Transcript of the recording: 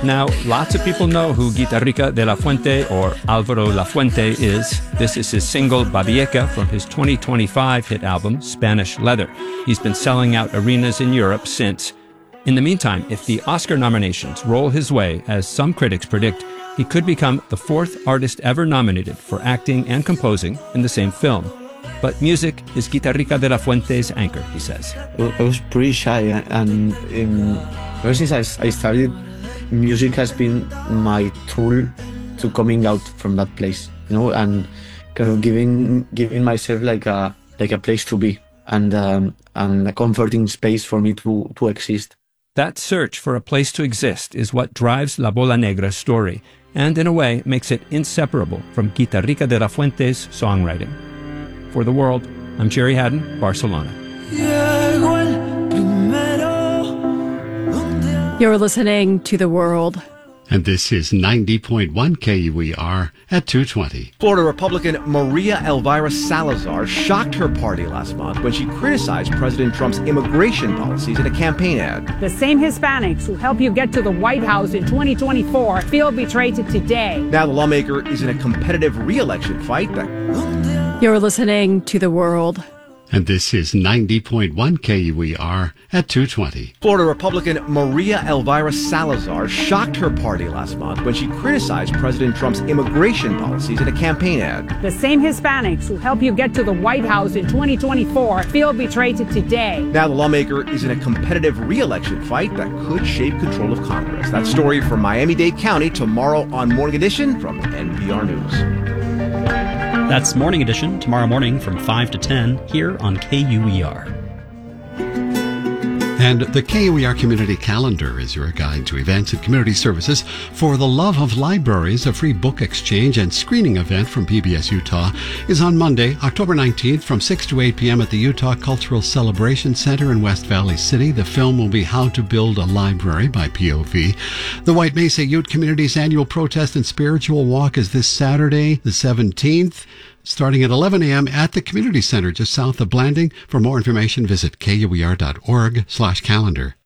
Now, lots of people know who Guitarrica de la Fuente or Alvaro Lafuente is. This is his single Babieca from his 2025 hit album, Spanish Leather. He's been selling out arenas in Europe since. In the meantime, if the Oscar nominations roll his way, as some critics predict, he could become the fourth artist ever nominated for acting and composing in the same film. But music is Guitarrica de la Fuente's anchor, he says. I was pretty shy, and ever since I started, music has been my tool to coming out from that place, and kind of giving myself like a place to be, and a comforting space for me to exist. That search for a place to exist is what drives La Bola Negra's story, and in a way makes it inseparable from Guitarrica de la Fuente's songwriting. For The World, I'm Jerry Haddon, Barcelona. You're listening to The World. And this is 90.1 KUER at 2:20. Florida Republican Maria Elvira Salazar shocked her party last month when she criticized President Trump's immigration policies in a campaign ad. The same Hispanics who help you get to the White House in 2024 feel betrayed today. Now the lawmaker is in a competitive re-election fight. You're listening to The World. And this is 90.1 KUER at 2:20. Florida Republican Maria Elvira Salazar shocked her party last month when she criticized President Trump's immigration policies in a campaign ad. The same Hispanics who help you get to the White House in 2024 feel betrayed today. Now the lawmaker is in a competitive re-election fight that could shape control of Congress. That story from Miami-Dade County tomorrow on Morning Edition from NPR News. That's Morning Edition, tomorrow morning from 5 to 10 here on KUER. And the KUER Community Calendar is your guide to events and community services. For the love of libraries, a free book exchange and screening event from PBS Utah is on Monday, October 19th from 6 to 8 p.m. at the Utah Cultural Celebration Center in West Valley City. The film will be How to Build a Library by POV. The White Mesa Ute Community's annual protest and spiritual walk is this Saturday, the 17th. Starting at 11 a.m. at the Community Center just south of Blanding. For more information, visit kuer.org/calendar.